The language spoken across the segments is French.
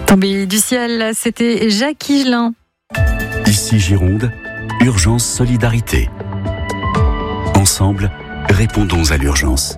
Tombé du ciel, c'était Jacques Higelin. Ici Gironde, urgence solidarité. Ensemble, répondons à l'urgence.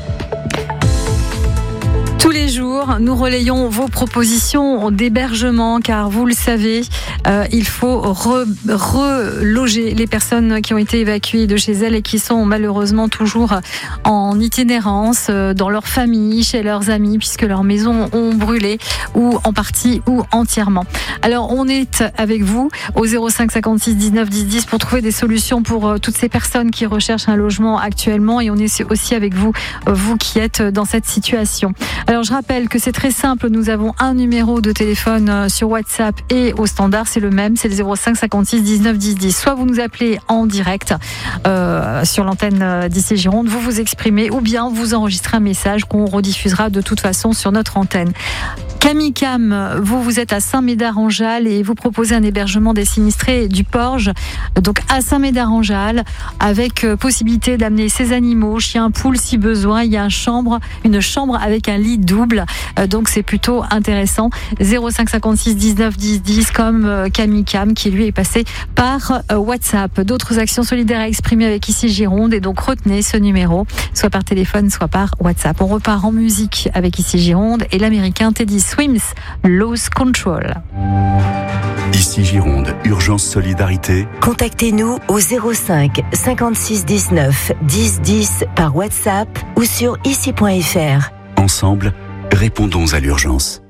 Tous les jours, nous relayons vos propositions d'hébergement car vous le savez, il faut reloger les personnes qui ont été évacuées de chez elles et qui sont malheureusement toujours en itinérance dans leur famille, chez leurs amis puisque leurs maisons ont brûlé ou en partie ou entièrement. Alors on est avec vous au 05 56 19 10 10 pour trouver des solutions pour toutes ces personnes qui recherchent un logement actuellement et on est aussi avec vous, vous qui êtes dans cette situation. Alors je rappelle que c'est très simple, nous avons un numéro de téléphone sur WhatsApp et au standard, c'est le même, c'est le 05 56 19 10 10. Soit vous nous appelez en direct sur l'antenne d'Ici Gironde, vous vous exprimez ou bien vous enregistrez un message qu'on rediffusera de toute façon sur notre antenne. Camille Cam, vous êtes à Saint-Médard-en-Jalles et vous proposez un hébergement des sinistrés du Porge, donc à Saint-Médard-en-Jalles, avec possibilité d'amener ses animaux, chiens, poules si besoin. Il y a une chambre avec un lit double, donc c'est plutôt intéressant. 05 56 19 10 10 comme Camille Cam qui lui est passé par WhatsApp. D'autres actions solidaires à exprimer avec Ici Gironde et donc retenez ce numéro, soit par téléphone, soit par WhatsApp. On repart en musique avec Ici Gironde et l'américain Teddy Swims, Lose Control. Ici Gironde, urgence solidarité. Contactez-nous au 05 56 19 10 10 par WhatsApp ou sur ici.fr. Ensemble, répondons à l'urgence.